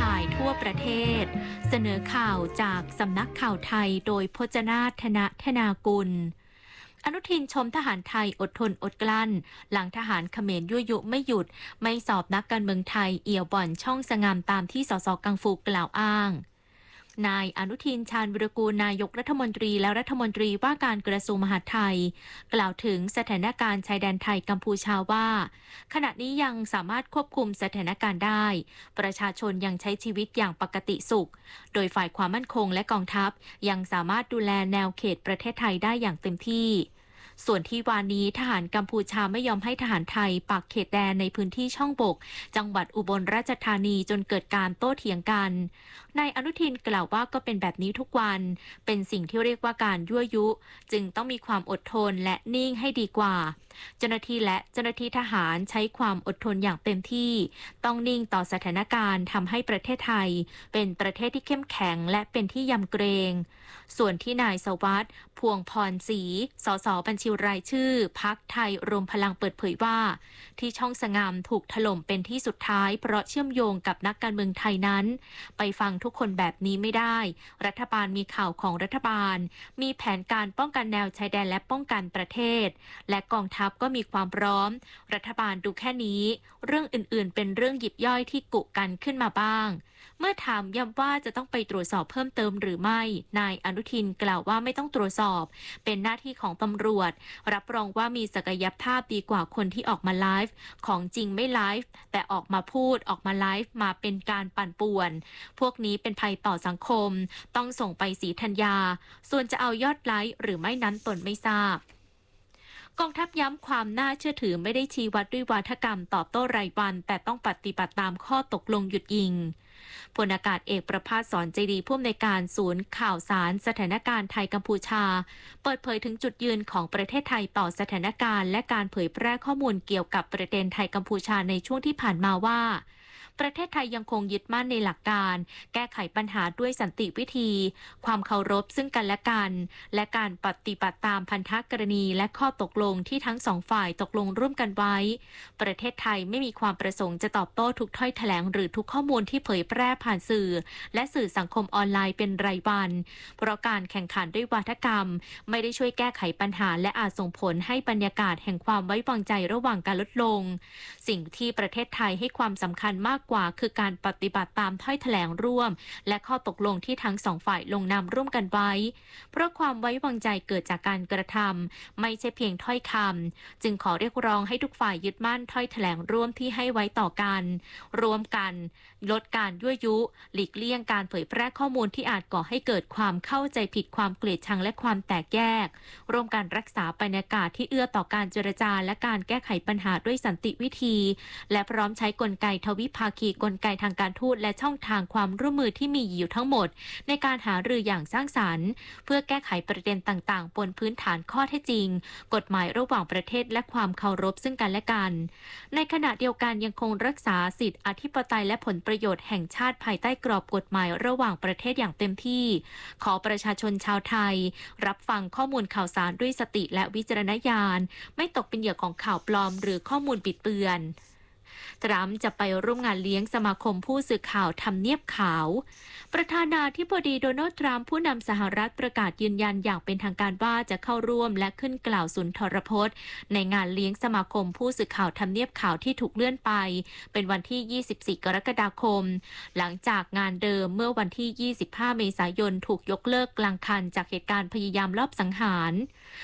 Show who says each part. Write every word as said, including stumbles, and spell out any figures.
Speaker 1: ข่ายทั่วประเทศเสนอข่าวจากสำนักข่าวไทยโดยพจนาถธนธนากุลอนุทินชมทหารไทยอดทนอดกลั้นหลังทหารเขมรยั่วยุไม่หยุดไม่สอบนักการเมืองไทยเอี่ยวบ่อนช่องสงามตามที่สสกังฟูกล่าวอ้างนายอนุทินชาญวิรากูลนายกรัฐมนตรีและรัฐมนตรีว่าการกระทรวงมหาดไทยกล่าวถึงสถานการณ์ชายแดนไทยกัมพูชาว่าขณะนี้ยังสามารถควบคุมสถานการณ์ได้ประชาชนยังใช้ชีวิตอย่างปกติสุขโดยฝ่ายความมั่นคงและกองทัพยังสามารถดูแลแนวเขตประเทศไทยได้อย่างเต็มที่ส่วนที่วานนี้ทหารกัมพูชาไม่ยอมให้ทหารไทยปักเขตแดนในพื้นที่ช่องบกจังหวัดอุบลราชธานีจนเกิดการโต้เถียงกันนายอนุทินกล่าวว่าก็เป็นแบบนี้ทุกวันเป็นสิ่งที่เรียกว่าการยั่วยุจึงต้องมีความอดทนและนิ่งให้ดีกว่าเจ้าหน้าที่และเจ้าหน้าที่ทหารใช้ความอดทนอย่างเต็มที่ต้องนิ่งต่อสถานการณ์ทำให้ประเทศไทยเป็นประเทศที่เข้มแข็งและเป็นที่ยำเกรงส่วนที่นายสวัสดิ์พวงพรศรีสสบัญชีรายชื่อพรรคไทยรวมพลังเปิดเผยว่าที่ช่องสงามถูกถล่มเป็นที่สุดท้ายเพราะเชื่อมโยงกับนักการเมืองไทยนั้นไปฟังทุกคนแบบนี้ไม่ได้รัฐบาลมีข่าวของรัฐบาลมีแผนการป้องกันแนวชายแดนและป้องกันประเทศและกองทัพก็มีความพร้อมรัฐบาลดูแค่นี้เรื่องอื่นๆเป็นเรื่องหยิบย่อยที่กุกันขึ้นมาบ้างเมื่อถามย้ำว่าจะต้องไปตรวจสอบเพิ่มเติมหรือไม่นายอนุทินกล่าวว่าไม่ต้องตรวจสอบเป็นหน้าที่ของตำรวจรับรองว่ามีศักยภาพดีกว่าคนที่ออกมาไลฟ์ของจริงไม่ไลฟ์แต่ออกมาพูดออกมาไลฟ์มาเป็นการปั่นป่วนพวกนี้เป็นภัยต่อสังคมต้องส่งไปศรีธัญญาส่วนจะเอายอดไลค์หรือไม่นั้นตนไม่ทราบกองทัพย้ำความน่าเชื่อถือไม่ได้ชี้วัดด้วยวาทกรรมตอบโต้รายวันแต่ต้องปฏิบัติตามข้อตกลงหยุดยิงพลอากาศเอกประภาสสอนใจดีผู้อำนวยการศูนย์ข่าวสารสถานการณ์ไทยกัมพูชาเปิดเผยถึงจุดยืนของประเทศไทยต่อสถานการณ์และการเผยแพร่ข้อมูลเกี่ยวกับประเด็นไทยกัมพูชาในช่วงที่ผ่านมาว่าประเทศไทยยังคงยึดมั่นในหลักการแก้ไขปัญหาด้วยสันติวิธีความเคารพซึ่งกันและกันและการปฏิบัติตามพันธกรณีและข้อตกลงที่ทั้งสองฝ่ายตกลงร่วมกันไว้ประเทศไทยไม่มีความประสงค์จะตอบโต้ทุกถ้อยแถลงหรือทุกข้อมูลที่เผยแพร่ผ่านสื่อและสื่อสังคมออนไลน์เป็นรายวันเพราะการแข่งขันด้วยวาทกรรมไม่ได้ช่วยแก้ไขปัญหาและอาจส่งผลให้บรรยากาศแห่งความไว้วางใจระหว่างการลดลงสิ่งที่ประเทศไทยให้ความสำคัญมากกว่าคือการปฏิบัติตามถ้อยแถลงร่วมและข้อตกลงที่ทั้งสองฝ่ายลงนามร่วมกันไว้เพราะความไว้วางใจเกิดจากการกระทำไม่ใช่เพียงถ้อยคำจึงขอเรียกร้องให้ทุกฝ่ายยึดมั่นถ้อยแถลงร่วมที่ให้ไว้ต่อกันร่วมกันลดการยั่วยุหลีกเลี่ยงการเผยแพร่ข้อมูลที่อาจก่อให้เกิดความเข้าใจผิดความเกลียดชังและความแตกแยกร่วมกันรักษาบรรยากาศที่เอื้อต่อการเจรจาและการแก้ไขปัญหาด้วยสันติวิธีและพร้อมใช้กลไกทวิภาคีกลไกทางการทูตและช่องทางความร่วมมือที่มีอยู่ทั้งหมดในการหารืออย่างสร้างสรรค์เพื่อแก้ไขประเด็นต่างๆบนพื้นฐานข้อเท็จจริงกฎหมายระหว่างประเทศและความเคารพซึ่งกันและกันในขณะเดียวกันยังคงรักษาสิทธิอธิปไตยและผลประโยชน์แห่งชาติภายใต้กรอบกฎหมายระหว่างประเทศอย่างเต็มที่ขอประชาชนชาวไทยรับฟังข้อมูลข่าวสารด้วยสติและวิจารณญาณไม่ตกเป็นเหยื่อของข่าวปลอมหรือข้อมูลบิดเบือนทรัมป์จะไปร่วมงานเลี้ยงสมาคมผู้สื่อข่าวทำเนียบขาวประธานาธิบดีโดนัลด์ทรัมป์ผู้นำสหรัฐประกาศยืนยันอย่างเป็นทางการว่าจะเข้าร่วมและขึ้นกล่าวสุนทรพจน์ในงานเลี้ยงสมาคมผู้สื่อข่าวทำเนียบขาวที่ถูกเลื่อนไปเป็นวันที่ยี่สิบสี่กรกฎาคมหลังจากงานเดิมเมื่อวันที่ยี่สิบห้าเมษายนถูกยกเลิกกลางคันจากเหตุการณ์พยายามลอบสังหาร